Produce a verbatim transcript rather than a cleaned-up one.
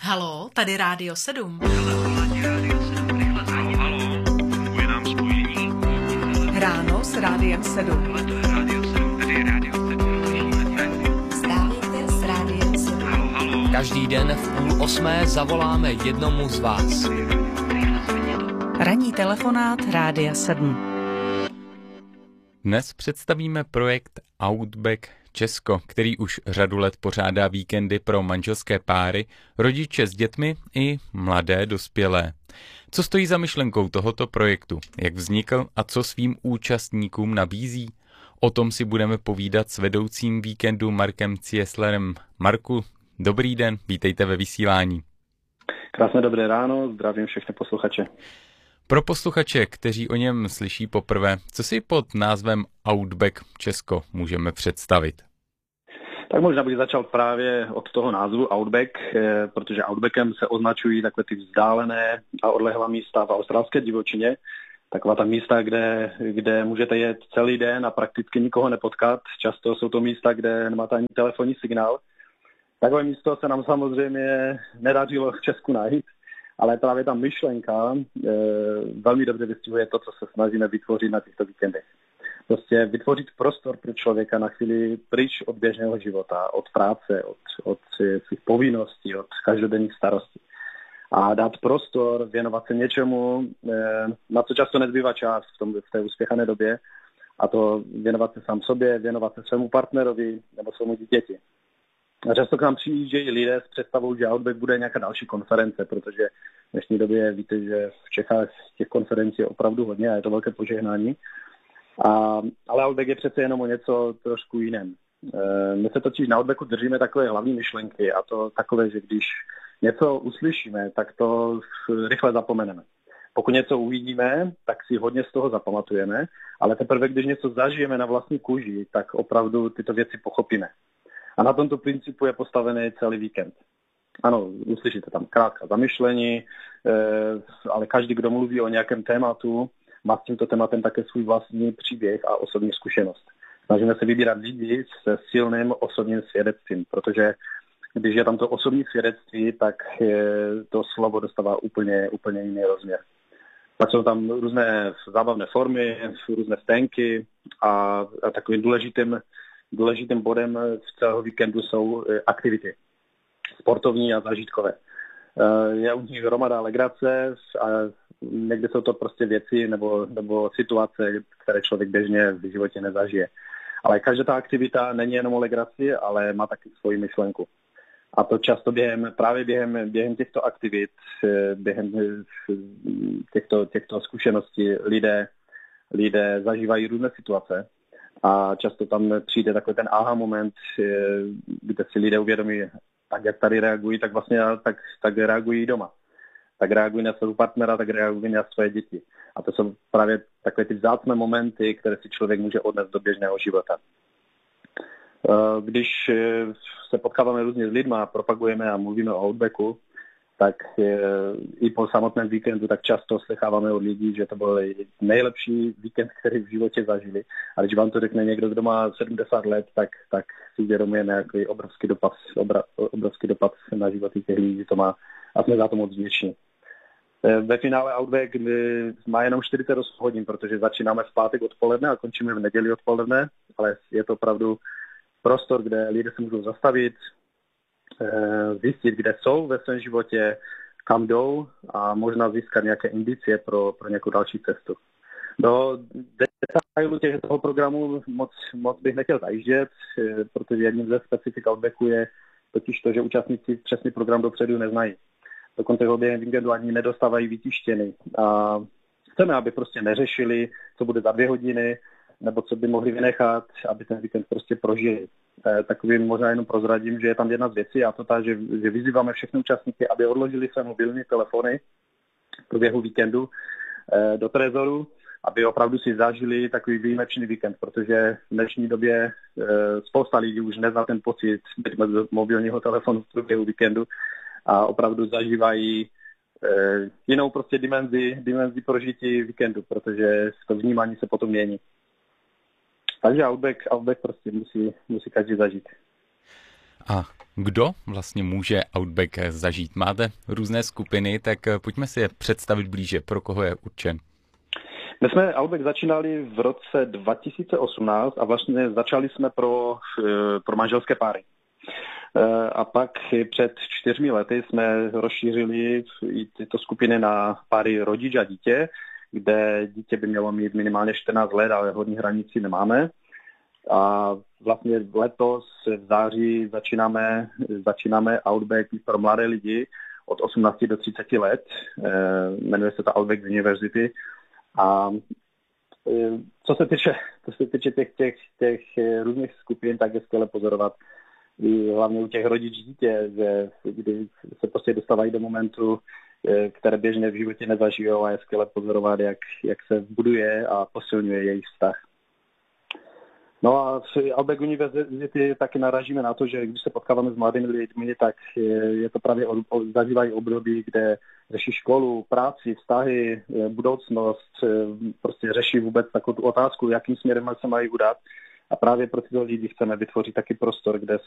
Haló, tady Rádio sedm. Ráno s Rádiem sedm. Vstávejte s Rádiem sedm. Každý den v půl osmé zavoláme jednomu z vás. Ranní telefonát Rádia sedm. Dnes představíme projekt Outback Česko, který už řadu let pořádá víkendy pro manželské páry, rodiče s dětmi i mladé dospělé. Co stojí za myšlenkou tohoto projektu, jak vznikl a co svým účastníkům nabízí? O tom si budeme povídat s vedoucím víkendu Markem Cieslerem. Marku, dobrý den, vítejte ve vysílání. Krásné dobré ráno, zdravím všechny posluchače. Pro posluchače, kteří o něm slyší poprvé, co si pod názvem Outback Česko můžeme představit? Tak možná bych začal právě od toho názvu Outback, protože Outbackem se označují takové ty vzdálené a odlehlá místa v australské divočině. Taková ta místa, kde, kde můžete jet celý den a prakticky nikoho nepotkat. Často jsou to místa, kde nemáte ani telefonní signál. Takové místo se nám samozřejmě nedařilo v Česku najít, ale právě ta myšlenka e, velmi dobře vystihuje to, co se snažíme vytvořit na těchto víkendech. Prostě vytvořit prostor pro člověka na chvíli pryč od běžného života, od práce, od, od svých povinností, od každodenních starostí. A dát prostor, věnovat se něčemu, na co často nezbývá čas v, tom, v té uspěchané době, a to věnovat se sám sobě, věnovat se svému partnerovi nebo svému dítěti. A často k nám přijíždějí lidé s představou, že Outback bude nějaká další konference, protože v dnešní době víte, že v Čechách těch konferencí je opravdu hodně a je to velké požehnání. A, ale Outback je přece jenom o něco trošku jiném. E, my se totiž na Outbacku držíme takové hlavní myšlenky, a to takové, že když něco uslyšíme, tak to rychle zapomeneme. Pokud něco uvidíme, tak si hodně z toho zapamatujeme, ale teprve, když něco zažijeme na vlastní kůži, tak opravdu tyto věci pochopíme. A na tomto principu je postavený celý víkend. Ano, uslyšíte tam krátká zamyšlení, e, ale každý, kdo mluví o nějakém tématu, má s tímto tématem také svůj vlastní příběh a osobní zkušenost. Snažíme se vybírat lidi se silným osobním svědectvím, protože když je tam to osobní svědectví, tak to slovo dostává úplně, úplně jiný rozměr. Pak jsou tam různé zábavné formy, různé scénky a, a takovým důležitým, důležitým bodem v celého víkendu jsou aktivity sportovní a zážitkové. Je u nich hromada legrace a někdy jsou to prostě věci nebo, nebo situace, které člověk běžně v životě nezažije. Ale každá ta aktivita není jenom o legraci, ale má taky svoji myšlenku. A to často během, právě během, během těchto aktivit, během těchto, těchto zkušeností lidé, lidé zažívají různé situace. A často tam přijde takový ten aha moment, kde si lidé uvědomí, tak jak tady reagují, tak vlastně tak, tak reagují doma. Tak reagují na svého partnera, tak reagují na své děti. A to jsou právě takové ty vzácné momenty, které si člověk může odnést do běžného života. Když se potkáváme různě s lidmi a propagujeme a mluvíme o Outbacku, tak i po samotném víkendu tak často slycháváme od lidí, že to byl nejlepší víkend, který v životě zažili. A když vám to řekne někdo, kdo má sedmdesát let, tak, tak si uvědomujeme, jaký obrovský dopad, obra, obrovský dopad na životy těch lidí to má, a jsme za to moc vděční. Ve finále Outback má jenom čtyřicet osm hodin, protože začínáme v pátek odpoledne a končíme v neděli odpoledne, ale je to opravdu prostor, kde lidé se můžou zastavit, zjistit, kde jsou ve svém životě, kam jdou a možná získat nějaké indicie pro, pro nějakou další cestu. Do detailu těch toho programu moc, moc bych nechtěl zajíždět, protože jedním ze specifik Outbacku je totiž to, že účastníci přesný program dopředu neznají. Dokonce ho během víkendu ani nedostávají vytištěný. A chceme, aby prostě neřešili, co bude za dvě hodiny, nebo co by mohli vynechat, aby ten víkend prostě prožili. E, takovým možná jenom prozradím, že je tam jedna z věcí, a to ta, že, že vyzýváme všechny účastníky, aby odložili své mobilní telefony v průběhu víkendu e, do trezoru, aby opravdu si zažili takový výjimečný víkend, protože v dnešní době e, spousta lidí už nezná ten pocit bez mobilního telefonu v průběhu víkendu a opravdu zažívají e, jinou prostě dimenzi, dimenzi prožití víkendu, protože to vnímání se potom mění. Takže Outback, Outback prostě musí, musí každý zažít. A Kdo vlastně může Outback zažít? Máte různé skupiny, tak pojďme si je představit blíže, pro koho je určen. My jsme Outback začínali v roce dva tisíce osmnáct a vlastně začali jsme pro, pro manželské páry. A pak před čtyřmi lety jsme rozšířili i tyto skupiny na páry rodič a dítě, kde dítě by mělo mít minimálně čtrnáct let, ale hodní hranici nemáme. A vlastně letos v září začínáme, začínáme Outback pro mladé lidi od osmnácti do třiceti let. Jmenuje se to Outback University. A co se týče, co se týče těch, těch, těch různých skupin, tak je skvěle pozorovat i hlavně u těch rodič dítě, že kdy se prostě dostávají do momentu, které běžně v životě nezažijou a je skvěle pozorovat, jak, jak se buduje a posilňuje jejich vztah. No a v Outback University taky narážíme na to, že když se potkáváme s mladými lidmi, tak je to právě zažívají období, kde řeší školu, práci, vztahy, budoucnost, prostě řeší vůbec takovou tu otázku, jakým směrem se mají udat. A právě pro tyto lidi chceme vytvořit taky prostor, kde